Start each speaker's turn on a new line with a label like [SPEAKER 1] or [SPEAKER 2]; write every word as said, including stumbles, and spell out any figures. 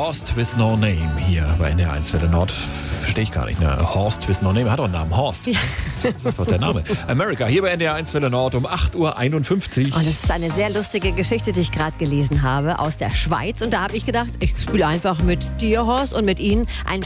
[SPEAKER 1] Horst with no name hier bei N D R eins Welle Nord. Verstehe ich gar nicht, ne? Horst with no name, hat doch einen Namen, Horst. Ja. Das ist doch der Name. America, hier bei N D R eins Welle Nord um acht Uhr einundfünfzig.
[SPEAKER 2] Und es ist eine sehr lustige Geschichte, die ich gerade gelesen habe, aus der Schweiz. Und da habe ich gedacht, ich spiele einfach mit dir, Horst, und mit Ihnen ein